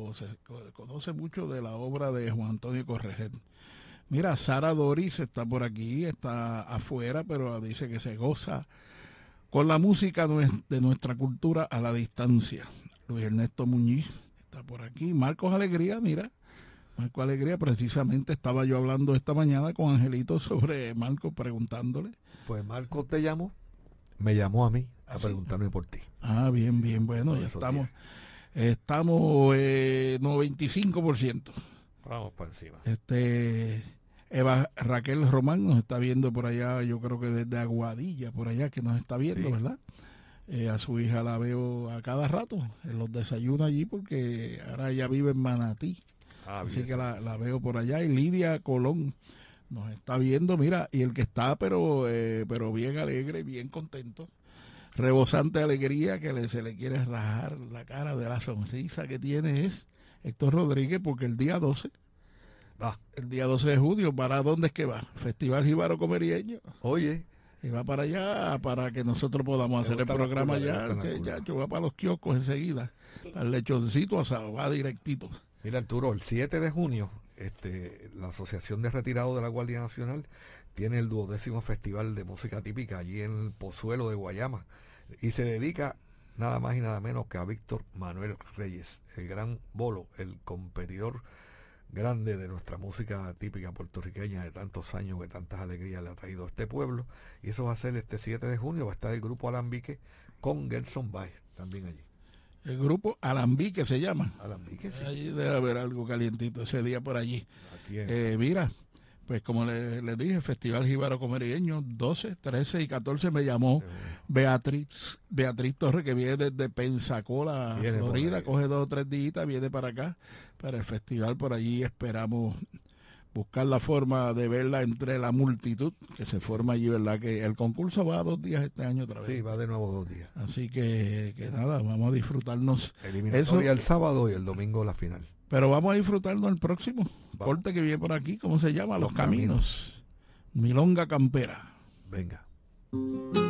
conoce mucho de la obra de Juan Antonio Correger. Mira, Sara Doris está por aquí, está afuera, pero dice que se goza con la música de nuestra cultura a la distancia. Luis Ernesto Muñiz está por aquí. Marcos Alegría, mira. Marcos Alegría, precisamente estaba yo hablando esta mañana con Angelito sobre Marcos, preguntándole. Pues Marcos te llamó, me llamó a mí a ¿Sí? preguntarme por ti. Ah, bien, bien, bueno, ya estamos. Estamos 95%. Vamos para encima. Eva Raquel Román nos está viendo por allá, yo creo que desde Aguadilla, por allá, que nos está viendo, sí, ¿verdad? A su hija la veo a cada rato en los desayunos allí, porque ahora ella vive en Manatí. Así que la veo por allá. Y Lidia Colón nos está viendo, mira, y el que está, pero bien alegre, bien contento, rebosante de alegría, que se le quiere rajar la cara de la sonrisa que tiene, es Héctor Rodríguez, porque el día 12 de junio, ¿para dónde es que va? Festival Jíbaro Comerieño. Oye. Y va para allá para que nosotros podamos hacer el programa allá. Ya, yo voy para los kioscos enseguida. Al lechoncito asado, va directito. Mira, Arturo, el 7 de junio, la Asociación de Retirados de la Guardia Nacional tiene el 12º Festival de Música Típica allí en el Pozuelo de Guayama. Y se dedica nada más y nada menos que a Víctor Manuel Reyes, el gran bolo, el competidor grande de nuestra música típica puertorriqueña de tantos años, que tantas alegrías le ha traído a este pueblo. Y eso va a ser este 7 de junio, va a estar el grupo Alambique con Gerson Baez también allí. El grupo Alambique se llama. Alambique, sí. Allí debe haber algo calientito ese día por allí. Mira, pues como le dije, Festival Jíbaro Comerieño, 12, 13 y 14 me llamó Beatriz Torres, que viene desde Pensacola, Florida, coge 2 o 3 días, viene para acá, para el festival. Por allí esperamos buscar la forma de verla entre la multitud que se forma allí, ¿verdad? Que el concurso va a 2 días este año otra vez. Sí, va de nuevo 2 días. Así que nada, vamos a disfrutarnos. Eliminatoria el sábado y el domingo la final. Pero vamos a disfrutarnos el próximo corte que viene por aquí, ¿cómo se llama? Los Caminos. Milonga Campera. Venga.